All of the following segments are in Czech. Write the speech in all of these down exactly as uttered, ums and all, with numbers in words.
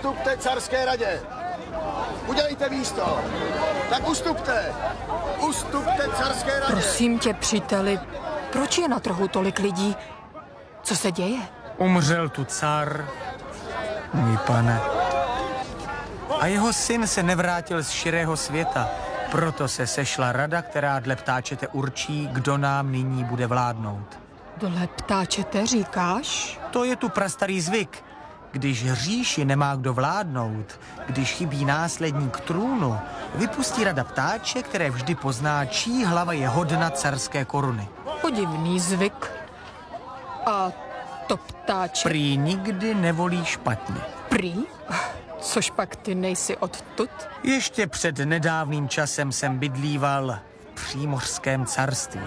ustupte carské radě. Udělejte místo. Tak ustupte. Ustupte carské radě. Prosím tě, příteli, proč je na trhu tolik lidí? Co se děje? Umřel tu car, můj pane. A jeho syn se nevrátil z širého světa. Proto se sešla rada, která dle ptáčete určí, kdo nám nyní bude vládnout. Dle ptáčete říkáš? To je tu prastarý zvyk. Když říši nemá kdo vládnout, když chybí následník trůnu, vypustí rada ptáče, které vždy pozná, čí hlava je hodna carské koruny. Podivný zvyk. A to ptáče... Prý nikdy nevolí špatně. Prý? Což pak ty nejsi odtud? Ještě před nedávným časem jsem bydlíval v přímořském carství.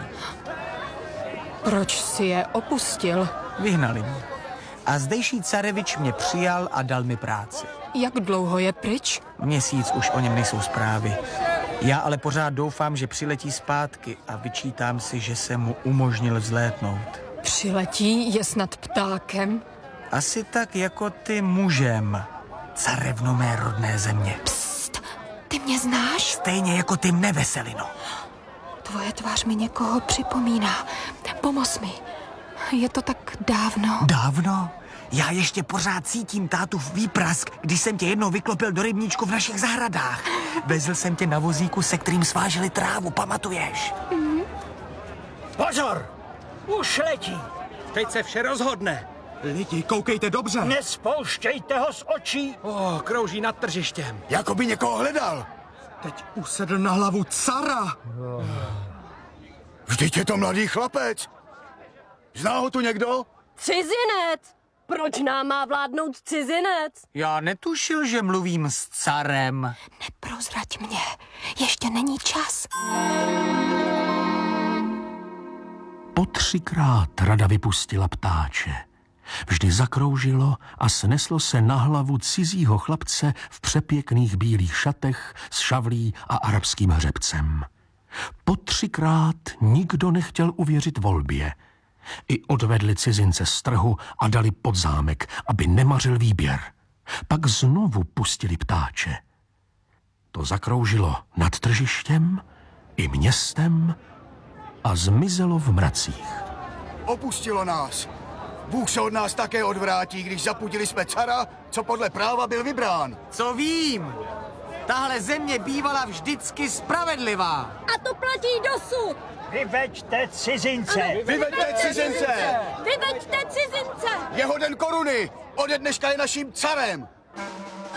Proč si je opustil? Vyhnali mě. A zdejší carevič mě přijal a dal mi práci. Jak dlouho je pryč? Měsíc už o něm nejsou zprávy. Já ale pořád doufám, že přiletí zpátky a vyčítám si, že jsem mu umožnil vzlétnout. Přiletí, je snad ptákem? Asi tak jako ty mužem, carevno mé rodné země. Psst, ty mě znáš? Stejně jako ty mne, Veselino. Tvoje tvář mi někoho připomíná. Pomoz mi. Je to tak dávno. Dávno? Já ještě pořád cítím tátův výprask, když jsem tě jednou vyklopil do rybníčku v našich zahradách. Vezl jsem tě na vozíku, se kterým sváželi trávu, pamatuješ? Mm. Pozor! Už letí. Teď se vše rozhodne. Lidi, koukejte dobře. Nespouštějte ho z očí. Oh, krouží nad tržištěm. Jako by někoho hledal. Teď usedl na hlavu cara. Vždyť je to mladý chlapec. Zná ho tu někdo? Cizinec! Proč nám má vládnout cizinec? Já netušil, že mluvím s carem. Neprozrať mě. Ještě není čas. Po třikrát rada vypustila ptáče. Vždy zakroužilo a sneslo se na hlavu cizího chlapce v přepěkných bílých šatech s šavlí a arabským hřebcem. Po třikrát nikdo nechtěl uvěřit volbě. I odvedli cizince z trhu a dali pod zámek, aby nemařil výběr. Pak znovu pustili ptáče. To zakroužilo nad tržištěm i městem a zmizelo v mracích. Opustilo nás. Bůh se od nás také odvrátí, když zapudili jsme cara, co podle práva byl vybrán. Co vím? Tahle země bývala vždycky spravedlivá. A to platí dosud! Vyveďte cizince! Ano, Vyveďte cizince! Vyveďte cizince! Jeho den koruny ode dneška je naším carem.